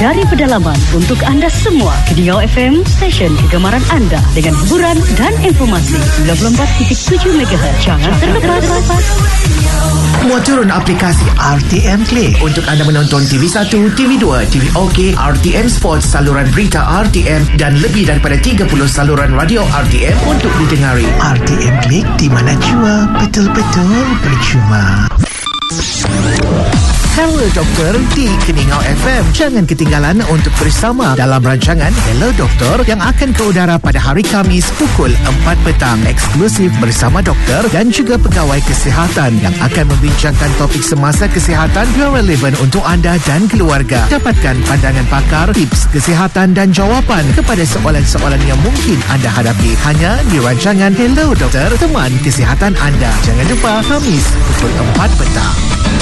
dari pedalaman untuk anda semua. Keningau FM, stesen kegemaran anda dengan hiburan dan informasi 94.7 MHz. Jangan terlepas. Muat turun aplikasi RTM Click untuk anda menonton TV1, TV2, TV OK, RTM Sports, saluran berita RTM dan lebih daripada 30 saluran radio RTM untuk didengari. RTM Click, di mana jua betul-betul percuma. Hello Doktor di Keningau FM. Jangan ketinggalan untuk bersama dalam rancangan Hello Doktor yang akan ke udara pada hari Khamis pukul 4 petang, eksklusif bersama doktor dan juga pegawai kesihatan yang akan membincangkan topik semasa kesihatan yang relevan untuk anda dan keluarga. Dapatkan pandangan pakar, tips kesihatan dan jawapan kepada soalan-soalan yang mungkin anda hadapi hanya di rancangan Hello Doktor, teman kesihatan anda. Jangan lupa Khamis pukul 4 petang.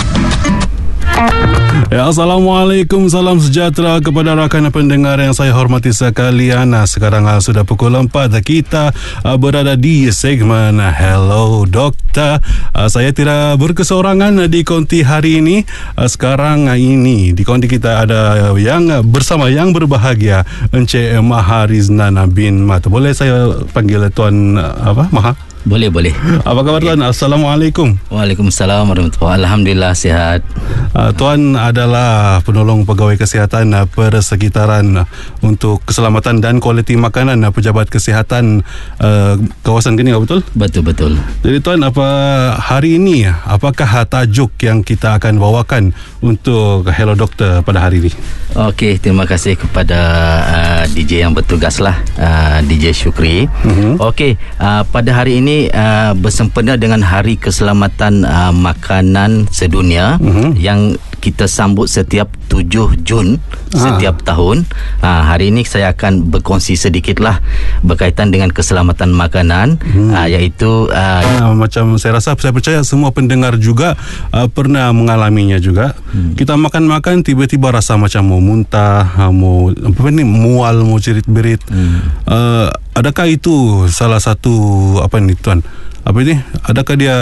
Ya, Assalamualaikum, salam sejahtera kepada rakan pendengar yang saya hormati sekalian. Sekarang sudah pukul 4, kita berada di segmen Hello Doktor. Saya tidak berkesorangan di konti hari ini. Sekarang ini di konti kita ada yang bersama yang berbahagia, Encik Maha Riznan bin Mat. Boleh saya panggil Tuan Maha? Boleh. Apa kabar Tuan? Assalamualaikum. Waalaikumsalam warahmatullahi. Alhamdulillah sihat. Tuan adalah penolong pegawai kesihatan persekitaran untuk keselamatan dan kualiti makanan Pejabat Kesihatan kawasan Keningau, betul? Betul. Jadi Tuan, hari ini apakah tajuk yang kita akan bawakan untuk Hello Doktor pada hari ini? Okey, terima kasih kepada DJ yang bertugas lah, DJ Syukri. Okey, pada hari ini bersempena dengan Hari Keselamatan Makanan Sedunia yang kita sambut setiap 7 Jun setiap tahun. Hari ini saya akan berkongsi sedikitlah berkaitan dengan keselamatan makanan, iaitu macam saya percaya semua pendengar juga pernah mengalaminya juga. Kita makan tiba-tiba rasa macam mau muntah, mau mual, mau cerit-berit. Adakah itu salah satu Tuan? Adakah dia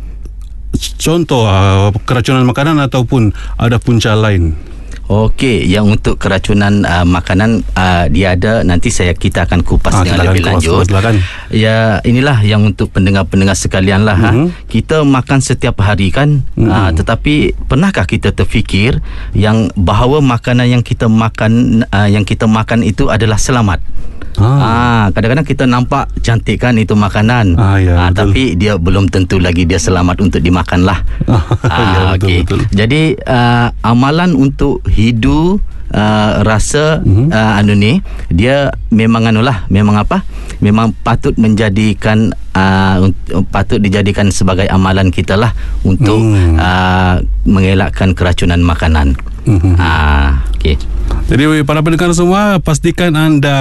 contoh keracunan makanan ataupun ada punca lain? Okey, yang untuk keracunan makanan dia ada, nanti kita akan kupas dengan lebih lanjut. Ya, inilah yang untuk pendengar-pendengar sekalian lah. Kita makan setiap hari kan, tetapi pernahkah kita terfikir yang bahawa makanan yang kita makan itu adalah selamat? Kadang-kadang kita nampak cantik kan itu makanan, tapi dia belum tentu lagi dia selamat untuk dimakan lah. Betul. Jadi amalan untuk hidu rasa ni dia memang memang patut dijadikan sebagai amalan kita lah untuk mengelakkan keracunan makanan. Okey. Jadi para pendengar semua, pastikan anda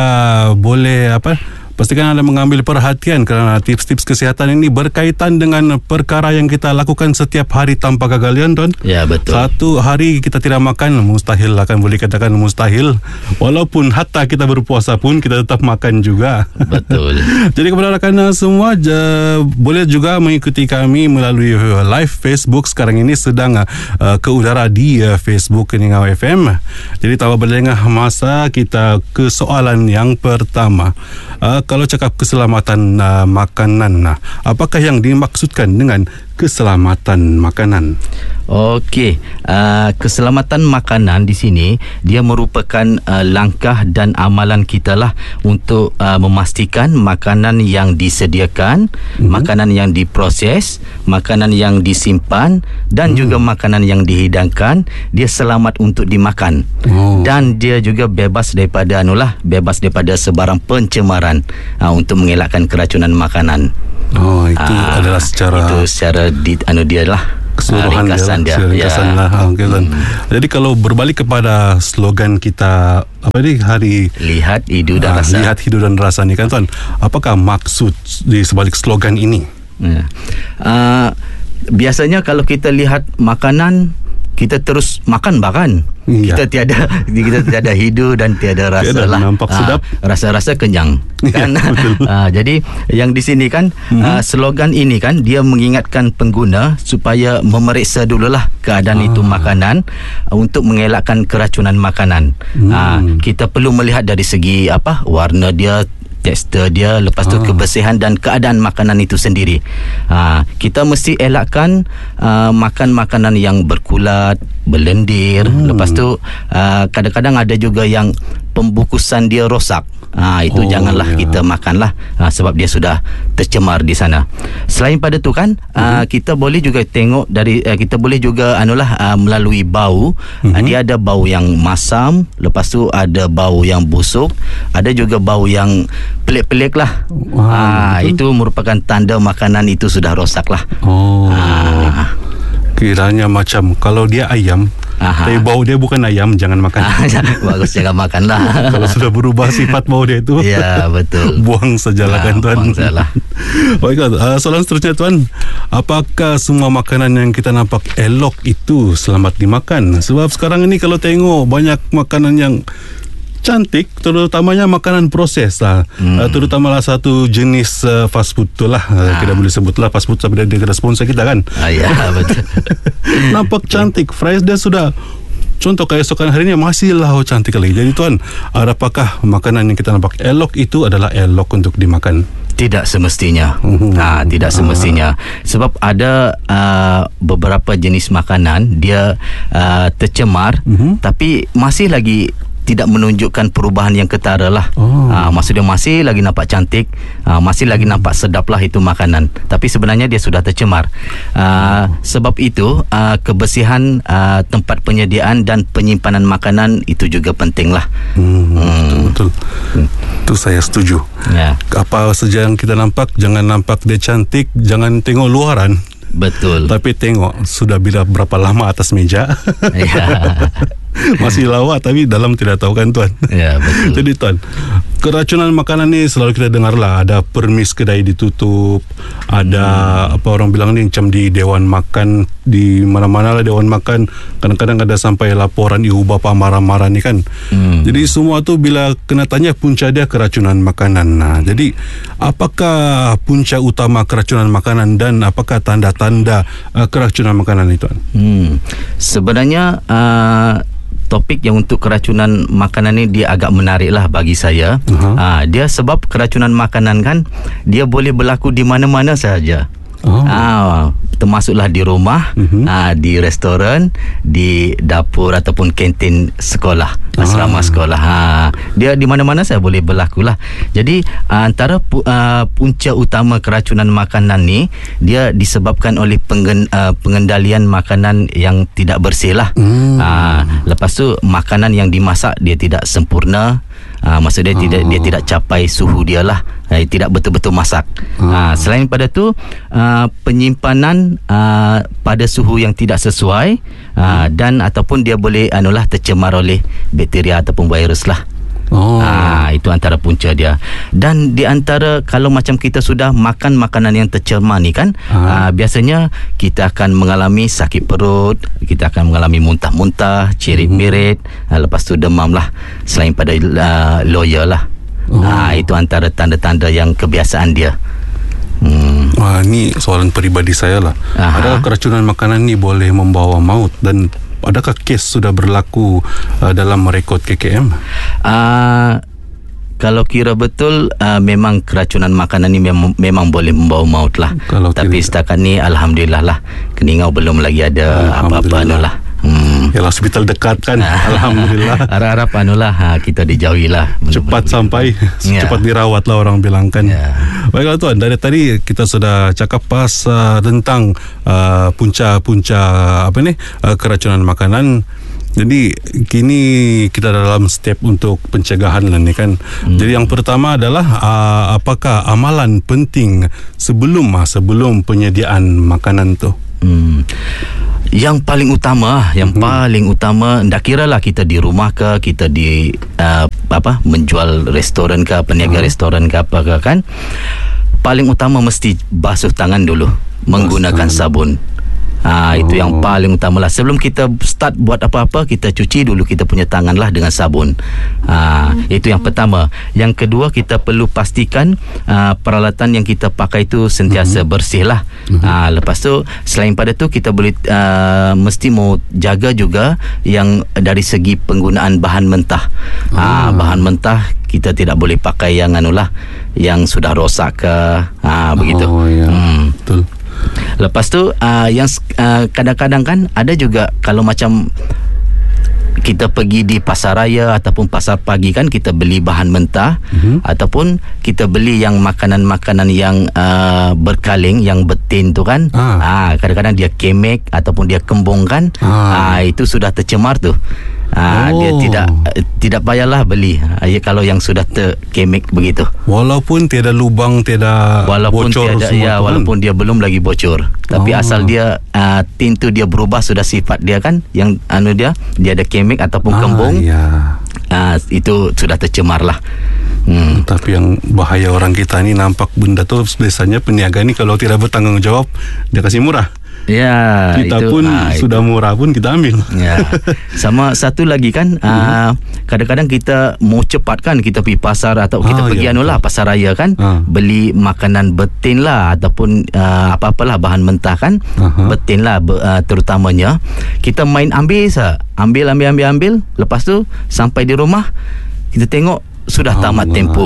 mengambil perhatian kerana tips-tips kesihatan ini berkaitan dengan perkara yang kita lakukan setiap hari tanpa kegalian, Tuan. Ya, betul. Satu hari kita tidak makan, mustahil boleh katakan mustahil. Walaupun hatta kita berpuasa pun kita tetap makan juga. Betul. Jadi kepada rakan semua, boleh juga mengikuti kami melalui live Facebook. Sekarang ini sedang ke udara di Facebook Keningau FM. Jadi tanpa berlengah masa, kita ke soalan yang pertama. Kalau cakap keselamatan makanan, apakah yang dimaksudkan dengan keselamatan makanan? Okey, keselamatan makanan di sini dia merupakan langkah dan amalan kita lah untuk memastikan makanan yang disediakan, makanan yang diproses, makanan yang disimpan dan juga makanan yang dihidangkan dia selamat untuk dimakan. Dan dia juga bebas daripada sebarang pencemaran untuk mengelakkan keracunan makanan. Itu adalah secara dia lah keseluruhan ringkasan lah. Jadi kalau berbalik kepada slogan kita hari lihat, hidu dan rasa. Lihat, hidu dan rasa ni kan, Tuan. Apakah maksud di sebalik slogan ini? Biasanya kalau kita lihat makanan, kita terus makan. Kita tiada hidu dan tiada rasa tiada, lah. nampak sedap. Rasa-rasa kenyang kan. Jadi yang di sini kan slogan ini kan dia mengingatkan pengguna supaya memeriksa dululah keadaan itu makanan untuk mengelakkan keracunan makanan. Kita perlu melihat dari segi warna dia, tekstur dia, lepas tu kebersihan dan keadaan makanan itu sendiri. Kita mesti elakkan makan makanan yang berkulat, berlendir. Lepas tu kadang-kadang ada juga yang pembukusan dia rosak. Itu janganlah kita makanlah, sebab dia sudah tercemar di sana. Selain pada tu kan kita boleh juga tengok dari kita boleh juga melalui bau. Dia ada bau yang masam, lepas tu ada bau yang busuk, ada juga bau yang pelik-pelik lah. Itu merupakan tanda makanan itu sudah rosak lah. Kiranya macam kalau dia ayam, tapi bau dia bukan ayam, jangan makan. Bagus, jangan makan lah. Kalau sudah berubah sifat bau dia itu, ya betul, buang sajalah kan tuan. Buang sajalah. Baiklah, soalan seterusnya tuan, apakah semua makanan yang kita nampak elok itu selamat dimakan? Sebab sekarang ini kalau tengok banyak makanan yang cantik, terutamanya makanan proses lah. Terutamalah satu jenis fast food tu lah. Kita boleh sebutlah fast food sebab dia kena sponsor kita kan. Ya betul. Nampak cantik, fries dia sudah, contoh keesokan harinya masih lah cantik lagi. Jadi tuan, apakah makanan yang kita nampak elok itu adalah elok untuk dimakan? Tidak semestinya. Tidak semestinya. Sebab ada beberapa jenis makanan dia tercemar, tapi masih lagi tidak menunjukkan perubahan yang ketara lah. Maksudnya masih lagi nampak cantik, masih lagi nampak sedap lah itu makanan, tapi sebenarnya dia sudah tercemar. Sebab itu kebersihan tempat penyediaan dan penyimpanan makanan itu juga penting lah. Betul. Itu saya setuju. Apa saja yang kita nampak, jangan nampak dia cantik, jangan tengok luaran. Betul. Tapi tengok sudah berapa lama atas meja. Masih lawa tapi dalam tidak tahu kan tuan. Ya betul. Jadi tuan, keracunan makanan ni selalu kita dengar lah. Ada permis kedai ditutup, ada apa orang bilang ni macam di dewan makan, di mana-mana lah dewan makan, kadang-kadang ada sampai laporan ibu bapa marah-marah ni kan. Jadi semua tu bila kena tanya punca dia keracunan makanan. Jadi apakah punca utama keracunan makanan dan apakah tanda-tanda keracunan makanan itu? Sebenarnya topik yang untuk keracunan makanan ni dia agak menarik lah bagi saya. Dia sebab keracunan makanan kan dia boleh berlaku di mana-mana sahaja. Termasuklah di rumah, di restoran, di dapur ataupun kantin sekolah, asrama sekolah. Dia di mana-mana saya boleh berlaku lah. Jadi antara punca utama keracunan makanan ni dia disebabkan oleh pengendalian makanan yang tidak bersih lah. Lepas tu makanan yang dimasak dia tidak sempurna. Maksudnya dia tidak capai suhu dia lah, tidak betul-betul masak. Selain pada tu penyimpanan pada suhu yang tidak sesuai, dan ataupun dia boleh tercemar oleh bakteria ataupun virus lah. Itu antara punca dia. Dan di antara kalau macam kita sudah makan makanan yang tercemar ni kan, biasanya kita akan mengalami sakit perut, kita akan mengalami muntah-muntah, cirit-mirit, lepas tu demam lah, selain pada loya lah. Itu antara tanda-tanda yang kebiasaan dia. Ni soalan peribadi saya lah. Adakah keracunan makanan ni boleh membawa maut dan adakah kes sudah berlaku dalam rekod KKM? Kalau kira betul, memang keracunan makanan ni memang boleh membawa maut lah. Tapi setakat ni alhamdulillah lah, Keningau belum lagi ada apa-apa lah. Yalah, hospital dekat kan. Alhamdulillah. Harap-harap kita dijauhi lah. Cepat sampai, cepat dirawat lah orang bilang kan. Baiklah tuan, dari tadi kita sudah cakap tentang punca-punca keracunan makanan. Jadi kini kita dalam step untuk pencegahan lah ni kan. Jadi yang pertama adalah apakah amalan penting sebelum penyediaan makanan tu? Yang paling utama, tak kira lah kita di rumah ke, kita di menjual restoran ke, peniaga restoran ke apa ke kan, paling utama mesti basuh tangan dulu menggunakan sabun. Itu yang paling utama lah. Sebelum kita start buat apa-apa, kita cuci dulu kita punya tangan lah dengan sabun. Itu yang pertama. Yang kedua, kita perlu pastikan peralatan yang kita pakai itu sentiasa bersih lah. Lepas tu, selain pada tu, kita boleh mesti mau jaga juga yang dari segi penggunaan bahan mentah. Bahan mentah kita tidak boleh pakai yang yang sudah rosak ke begitu. Betul. Lepas tu yang kadang-kadang kan ada juga kalau macam kita pergi di pasar raya ataupun pasar pagi kan, kita beli bahan mentah ataupun kita beli yang makanan-makanan yang berkaleng, yang betin tu kan. Kadang-kadang dia kemek ataupun dia kembung kan. Itu sudah tercemar tu. Dia tidak payahlah beli kalau yang sudah terkemek begitu. Walaupun tiada lubang, tiada bocor semua walaupun dia belum lagi bocor. Tapi asal dia tin tu dia berubah sudah sifat dia kan, yang dia ada kemek ataupun kembung. Itu sudah tercemar lah. Tapi yang bahaya orang kita ni, nampak benda tu biasanya peniaga ni kalau tidak bertanggungjawab dia kasih murah. Kita itu, pun sudah murah pun kita ambil. Sama satu lagi kan, kadang-kadang kita mau cepat kan, kita pergi pasar atau kita pergi pasar raya kan, beli makanan betin lah ataupun apa-apalah bahan mentah kan, betin lah terutamanya. Kita main ambil lepas tu sampai di rumah kita tengok sudah tamat tempoh.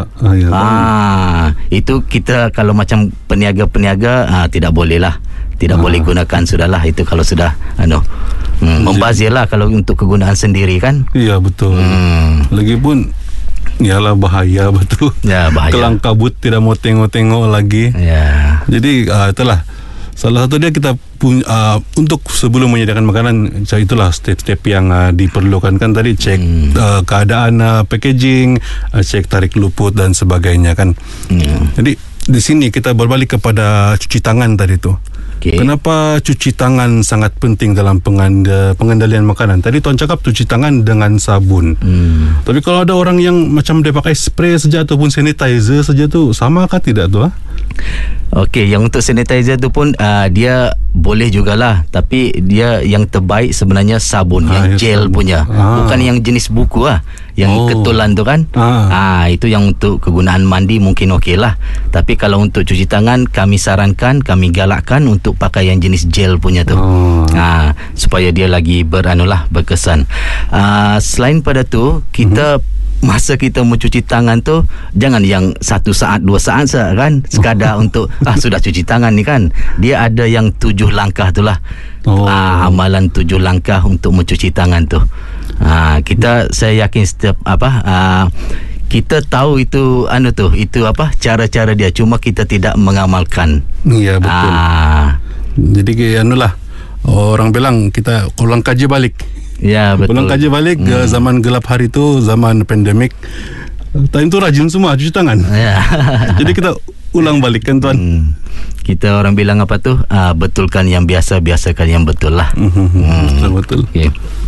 Itu kita kalau macam peniaga-peniaga tidak boleh lah. Tidak boleh gunakan sudahlah itu kalau sudah membazir lah kalau untuk kegunaan sendiri kan. Ya betul. Lagipun ialah bahaya betul. Bahaya. Kelang kabut tidak mau tengok-tengok lagi. Jadi itulah salah satu dia kita untuk sebelum menyediakan makanan, itulah step-step yang diperlukan kan tadi, cek keadaan packaging, cek tarik luput dan sebagainya kan. Jadi di sini kita berbalik kepada cuci tangan tadi tu. Kenapa cuci tangan sangat penting dalam pengendalian makanan? Tadi Tuan cakap cuci tangan dengan sabun. Tapi kalau ada orang yang macam dia pakai spray saja ataupun sanitizer saja tu, sama kah tidak tu? Okey, yang untuk sanitizer tu pun dia boleh jugalah, tapi dia yang terbaik sebenarnya sabun, yang gel sabun punya. Bukan yang jenis buku yang ketulan tu kan. Itu yang untuk kegunaan mandi mungkin okey lah. Tapi kalau untuk cuci tangan, kami sarankan, kami galakkan untuk pakai yang jenis gel punya tu. Supaya dia lagi berkesan. Selain pada tu, kita masa kita mencuci tangan tu jangan yang 1 saat 2 saat kan, sekadar untuk sudah cuci tangan ni kan. Dia ada yang 7 langkah tu lah. Amalan 7 langkah untuk mencuci tangan tu. Saya yakin setiap kita tahu itu itu cara-cara dia, cuma kita tidak mengamalkan. Ya betul. Jadi orang bilang kita ulang kaji balik. Ya betul. Ulang kaji balik ke zaman gelap hari tu, zaman pandemik. Time tu rajin semua cuci tangan. Jadi kita ulang balik kan Tuan. Kita orang bilang betulkan yang biasa, biasakan yang betul lah. Betul. Okay.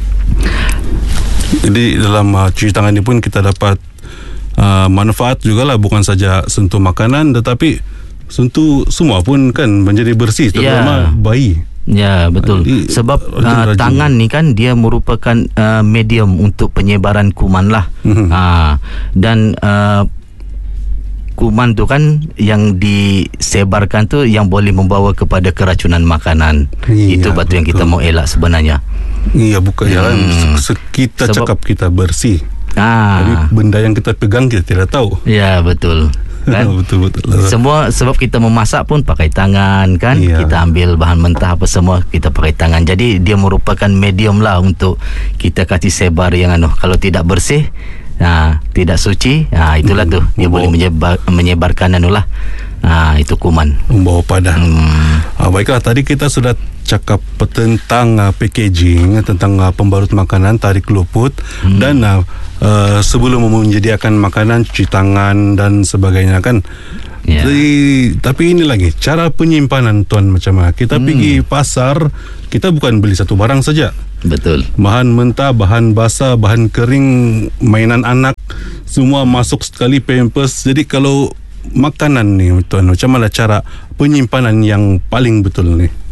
Jadi dalam cuci tangan ini pun kita dapat manfaat jugalah, bukan saja sentuh makanan tetapi sentuh semua pun kan menjadi bersih, terutama bayi. Ya betul. Sebab tangan ni kan dia merupakan medium untuk penyebaran kuman lah. Dan kuman tu kan yang disebarkan tu yang boleh membawa kepada keracunan makanan. Itu batu yang kita mau elak sebenarnya. Iya, bukan kita cakap kita bersih. Jadi benda yang kita pegang kita tidak tahu. Ya betul. Kan? Betul. Semua sebab kita memasak pun pakai tangan kan. Kita ambil bahan mentah apa semua kita pakai tangan. Jadi dia merupakan medium lah untuk kita kasih sebar yang kalau tidak bersih, tidak suci, itulah tu dia boleh menyebarkan itu kuman, membawa padang. Baiklah, tadi kita sudah cakap tentang packaging, tentang pembarut makanan, tarik luput dan sebelum menyediakan makanan, cuci tangan dan sebagainya kan. Tapi ini lagi cara penyimpanan Tuan, macam mana kita pergi pasar, kita bukan beli satu barang saja. Betul. Bahan mentah, bahan basah, bahan kering, mainan anak, semua masuk sekali, pampers. Jadi kalau makanan ni Tuan, macam mana cara penyimpanan yang paling betul ni?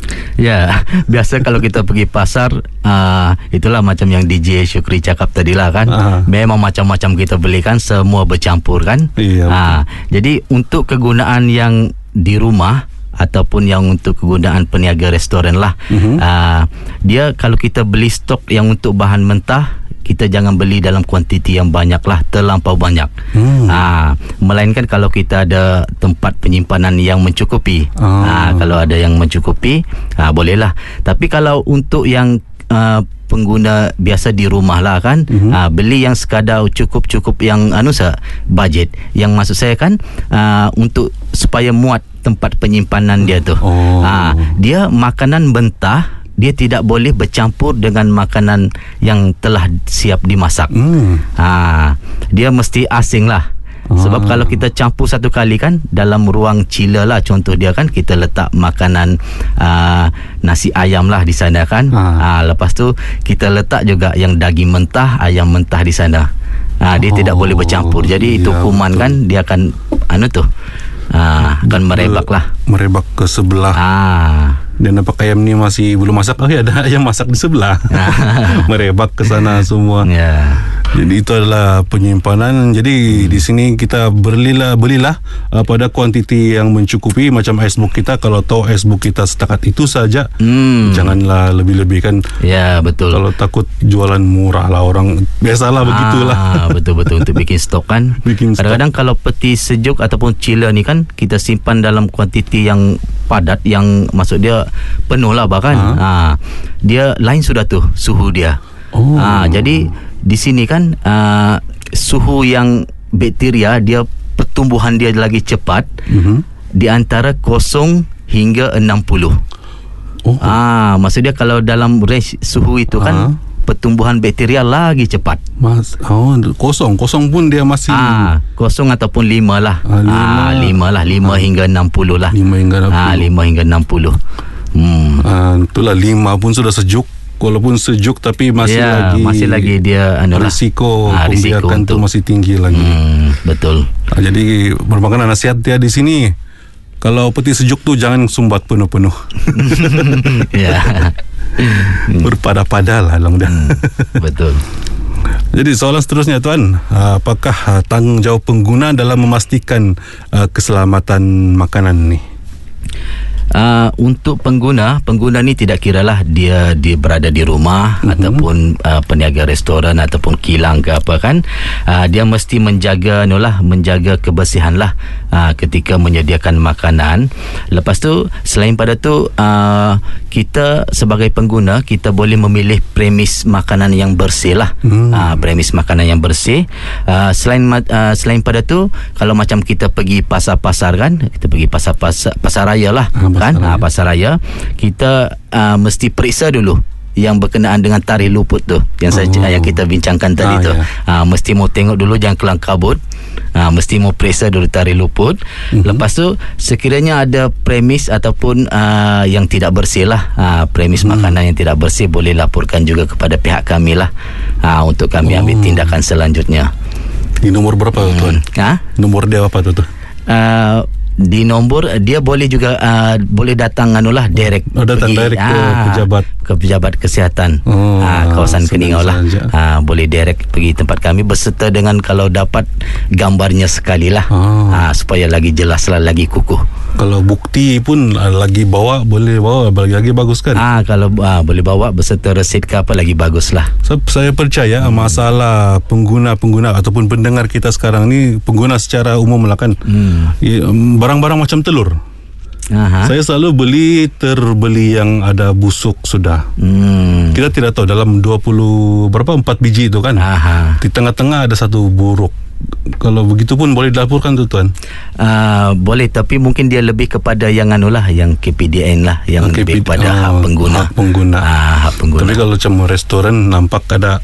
Ya, biasa kalau kita pergi pasar, itulah macam yang DJ Syukri cakap tadi lah kan. Memang macam-macam kita belikan, semua bercampur kan. Iya. Jadi untuk kegunaan yang di rumah ataupun yang untuk kegunaan peniaga restoran lah, dia kalau kita beli stok yang untuk bahan mentah, kita jangan beli dalam kuantiti yang banyak lah, terlampau banyak. Melainkan kalau kita ada tempat penyimpanan yang mencukupi. Kalau ada yang mencukupi, bolehlah. Tapi kalau untuk yang pengguna biasa di rumah lah kan, beli yang sekadar cukup yang budget. Yang maksud saya kan untuk supaya muat tempat penyimpanan dia tu. Dia makanan mentah, dia tidak boleh bercampur dengan makanan yang telah siap dimasak. Dia mesti asing lah. Sebab kalau kita campur satu kali kan, dalam ruang chiller lah contoh dia kan, kita letak makanan nasi ayam lah di sana kan. Lepas tu kita letak juga yang daging mentah, ayam mentah di sana. Dia tidak boleh bercampur. Jadi itu kuman betul. Kan dia akan akan merebak lah. Merebak ke sebelah. Dan nampak ayam ni masih belum masak, ada ayam masak di sebelah. Merebak ke sana semua. Jadi itu adalah penyimpanan. Jadi di sini kita belilah pada kuantiti yang mencukupi. Macam icebox kita, kalau tahu icebox kita setakat itu saja, janganlah lebih-lebihkan. Ya, betul. Kalau takut jualan murah lah orang, biasalah begitulah. Betul-betul untuk bikin stok kan. Kadang-kadang kalau peti sejuk ataupun chiller ni kan, kita simpan dalam kuantiti yang padat, yang maksud dia penuh lah bahkan. Dia lain sudah tu suhu dia. Jadi di sini kan suhu yang bakteria dia pertumbuhan dia lagi cepat, di antara 0 hingga 60. Maksud dia kalau dalam range suhu itu kan pertumbuhan bakteria lagi cepat. Kosong pun dia masih 0 ataupun 5 lah. 5 hingga 60 lah. 5 hingga 60. Itulah 5 pun sudah sejuk. Walaupun sejuk tapi masih lagi dia risiko pembiakan tu masih tinggi lagi. Betul. Jadi bermakna nasihat dia di sini, kalau peti sejuk tu jangan sumbat penuh-penuh. Berpada-pada lah long dah. Betul. Jadi soalan seterusnya tuan, apakah tanggungjawab pengguna dalam memastikan keselamatan makanan ni? Untuk pengguna ni tidak kiralah dia berada di rumah ataupun peniaga restoran ataupun kilang ke apa kan, dia mesti menjaga kebersihan lah ketika menyediakan makanan. Lepas tu selain pada tu, kita sebagai pengguna kita boleh memilih premis makanan yang bersih lah. Premis makanan yang bersih. Selain pada tu, kalau macam kita pergi pasar-pasar kan, kita pergi pasar raya lah kan, pasar raya, kita mesti periksa dulu yang berkenaan dengan tarikh luput tu yang yang kita bincangkan tadi tu. Mesti mau tengok dulu, jangan kelang kabut. Mesti mau periksa dulu tarikh luput. Lepas tu sekiranya ada premis ataupun yang tidak bersih lah, premis makanan yang tidak bersih, boleh laporkan juga kepada pihak kami lah, untuk kami ambil tindakan selanjutnya. Di nomor berapa tuan? Nomor dia apa tu? Di nombor dia boleh juga boleh datang direct ke pejabat kesihatan kawasan Keningau lah. Boleh direct pergi tempat kami beserta dengan kalau dapat gambarnya sekali lah, supaya lagi jelas lah, lagi kukuh. Kalau bukti pun lagi bawa, boleh bawa lagi bagus kan? Kalau boleh bawa beserta resit ke apa, lagi bagus lah. Saya percaya masalah pengguna ataupun pendengar kita sekarang ni, pengguna secara umum lah kan, barang-barang macam telur. Saya selalu terbeli yang ada busuk sudah. Kita tidak tahu dalam 4 biji itu kan, di tengah-tengah ada satu buruk. Kalau begitu pun boleh dilaporkan tu tuan? Boleh, tapi mungkin dia lebih kepada yang yang KPDN lah, yang lebih kepada hak pengguna. Hak pengguna. Tapi kalau macam restoran nampak ada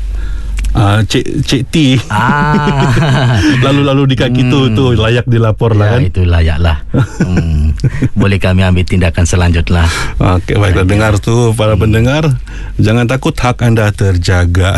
Cik T lalu-lalu di kaki tu layak dilapor lah kan? Itu layak lah. Boleh kami ambil tindakan selanjutnya. Okey, baiklah. Dengar tu para pendengar, jangan takut, hak anda terjaga.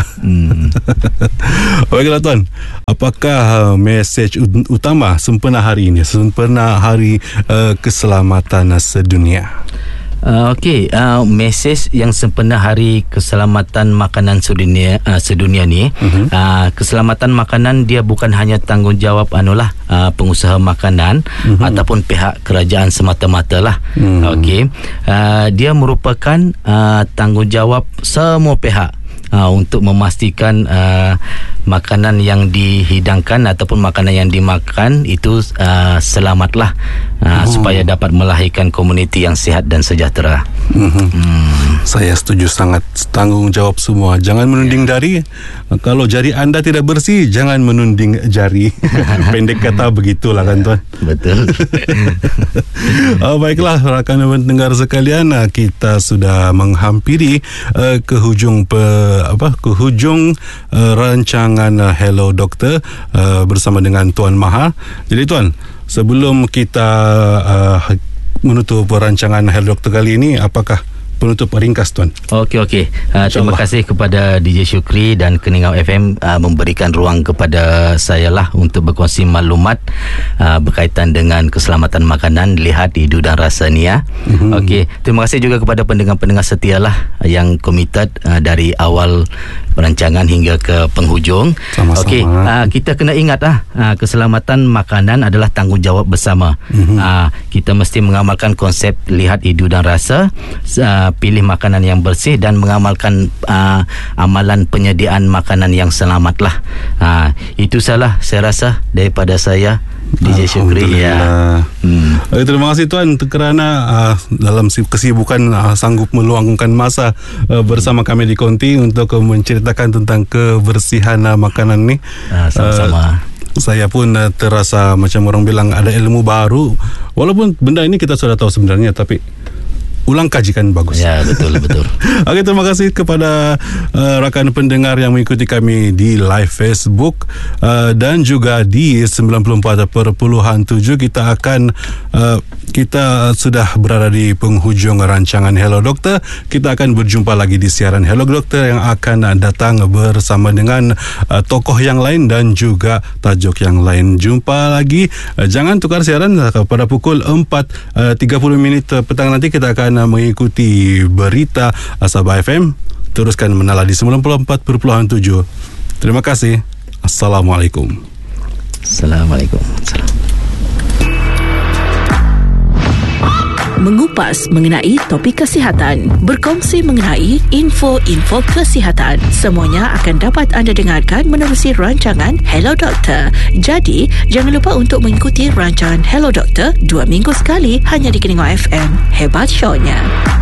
Baiklah tuan, apakah mesej utama sempena hari ini, sempena hari keselamatan sedunia? Mesej yang sempena Hari Keselamatan Makanan sedunia ni, keselamatan makanan dia bukan hanya tanggungjawab pengusaha makanan ataupun pihak kerajaan semata-mata lah. Dia merupakan tanggungjawab semua pihak untuk memastikan makanan yang dihidangkan ataupun makanan yang dimakan itu selamatlah, supaya dapat melahirkan komuniti yang sihat dan sejahtera. Saya setuju sangat. Tanggungjawab semua. Jangan menunding jari. Kalau jari anda tidak bersih, jangan menunding jari. Pendek kata begitulah kan tuan. Betul. Baiklah rakan pendengar sekalian, kita sudah menghampiri ke hujung rancangan Hello Doktor bersama dengan Tuan Maha. Jadi Tuan, sebelum kita menutup rancangan Hello Doktor kali ini, apakah penutup ringkas Tuan? Okey. Terima kasih kepada DJ Syukri dan Keningau FM memberikan ruang kepada saya lah untuk berkongsi maklumat berkaitan dengan keselamatan makanan, lihat, hidu dan rasa ni ya. Terima kasih juga kepada pendengar-pendengar setia lah yang komited dari awal perancangan hingga ke penghujung. Sama-sama. Kita kena ingat keselamatan makanan adalah tanggungjawab bersama. Kita mesti mengamalkan konsep lihat, hidu dan rasa, pilih makanan yang bersih dan mengamalkan amalan penyediaan makanan yang selamat lah. Itu salah saya rasa daripada saya, DJ Syukri ya. Terima kasih Tuan kerana dalam kesibukan sanggup meluangkan masa bersama kami di Konti untuk menceritakan tentang kebersihan makanan ni. Sama-sama. Saya pun terasa macam orang bilang ada ilmu baru, walaupun benda ini kita sudah tahu sebenarnya, tapi ulang kajikan bagus. Ya, betul. Okey, terima kasih kepada rakan pendengar yang mengikuti kami di live Facebook dan juga di 94.7. Kita sudah berada di penghujung rancangan Hello Doktor. Kita akan berjumpa lagi di siaran Hello Doktor yang akan datang bersama dengan tokoh yang lain dan juga tajuk yang lain. Jumpa lagi. Jangan tukar siaran pada pukul 4.30 petang nanti. Kita akan mengikuti berita Sabah FM. Teruskan menala di 94.7. Terima kasih. Assalamualaikum. Assalamualaikum. Mengupas mengenai topik kesihatan, berkongsi mengenai info-info kesihatan. Semuanya akan dapat anda dengarkan menerusi rancangan Hello Doktor. Jadi, jangan lupa untuk mengikuti rancangan Hello Doktor 2 minggu sekali hanya di Keningau FM. Hebat shownya.